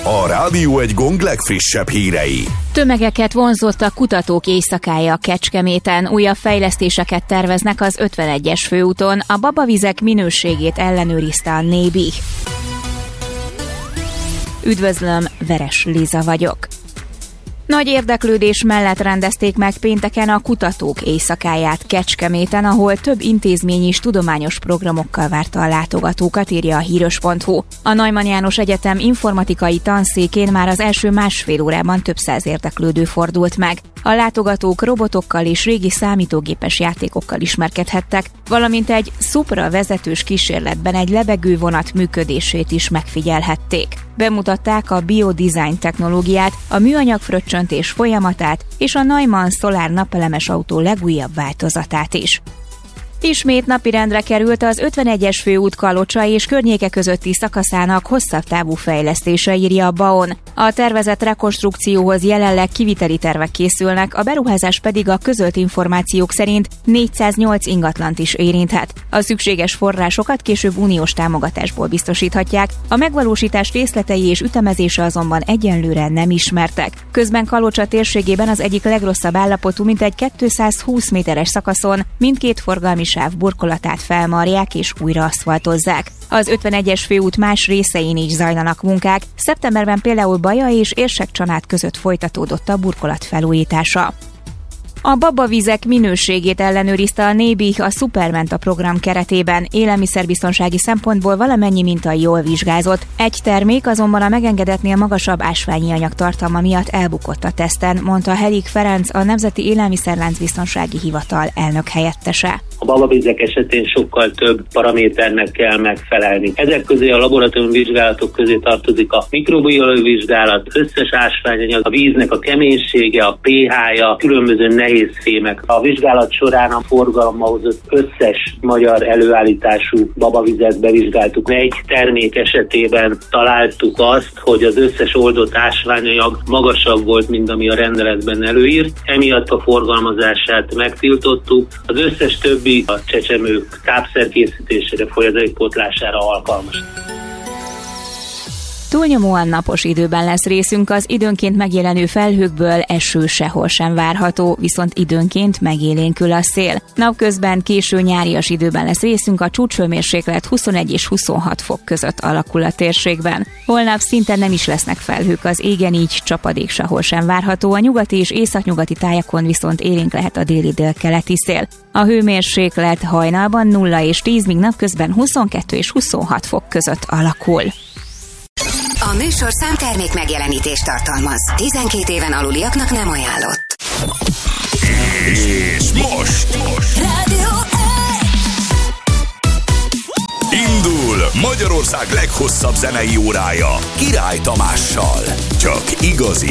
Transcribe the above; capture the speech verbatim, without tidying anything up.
a Rádió egy gong legfrissebb hírei. Tömegeket vonzott a kutatók éjszakája Kecskeméten. Újabb fejlesztéseket terveznek az ötvenegyes főúton. A babavizek minőségét ellenőrizte a Nébi. Üdvözlöm, Veres Liza vagyok. Nagy érdeklődés mellett rendezték meg pénteken a kutatók éjszakáját Kecskeméten, ahol több intézmény is tudományos programokkal várta a látogatókat, írja a híros pont hu. A Neumann János Egyetem informatikai tanszékén már az első másfél órában több száz érdeklődő fordult meg. A látogatók robotokkal és régi számítógépes játékokkal ismerkedhettek, valamint egy Supra vezetős kísérletben egy lebegővonat működését is megfigyelhették. Bemutatták a biodesign technológiát, a műanyag fröccsöntés folyamatát és a Neumann Solar napelemes autó legújabb változatát is. Ismét napirendre került az ötvenegyes főút Kalocsa és környéke közötti szakaszának hosszabb távú fejlesztése, írja a BAON. A tervezett rekonstrukcióhoz jelenleg kiviteli tervek készülnek, a beruházás pedig a közölt információk szerint négyszáznyolc ingatlant is érinthet. A szükséges forrásokat később uniós támogatásból biztosíthatják, a megvalósítás részletei és ütemezése azonban egyenlőre nem ismertek. Közben Kalocsa térségében az egyik legrosszabb állapotú mintegy kétszázhúsz méteres szakaszon mindkét forgalmi sáv burkolatát felmarják és újra aszfaltozzák. Az ötvenegyes főút más részein is zajlanak munkák, szeptemberben például Baja és Érsek-Csanád között folytatódott a burkolat felújítása. A babavizek minőségét ellenőrizte a Nébi a Supermenta program keretében. Élelmiszerbiztonsági szempontból valamennyi minta jól vizsgázott. Egy termék azonban a megengedetnél magasabb ásványi anyag tartalma miatt elbukott a teszten, mondta Helik Ferenc, a Nemzeti Élelmiszerláncbiztonsági Hivatal elnök helyettese. A babavizek esetén sokkal több paraméternek kell megfelelni. Ezek közé a laboratóriumi vizsgálatok közé tartozik a mikrobiológiai vizsgálat, összes ásványanyag, a víznek a keménysége, a pé há-ja, különböző nehéz fémek. A vizsgálat során a forgalomba hozott összes magyar előállítású babavizet bevizsgáltuk. Egy termék esetében találtuk azt, hogy az összes oldott ásványanyag magasabb volt, mint ami a rendeletben előírt. Emiatt a forgalmazását megtiltottuk. Az összes többi a csecsemők tápszerkészítésére, folyadékpótlására alkalmas. Túlnyomóan napos időben lesz részünk, az időnként megjelenő felhőkből eső sehol sem várható, viszont időnként megélénkül a szél. Napközben késő nyárias időben lesz részünk, a csúcshőmérséklet huszonegy és huszonhat fok között alakul a térségben. Holnap szinte nem is lesznek felhők az égen, így csapadék sehol sem várható, a nyugati és északnyugati tájakon viszont élénk lehet a déli délkeleti szél. A hőmérséklet hajnalban nulla és tíz, míg napközben huszonkettő és huszonhat fok között alakul. A műsor számtermék megjelenítést tartalmaz. tizenkét éven aluliaknak nem ajánlott. És most, most. Rádió indul Magyarország leghosszabb zenei órája Király Tamással. Csak igazi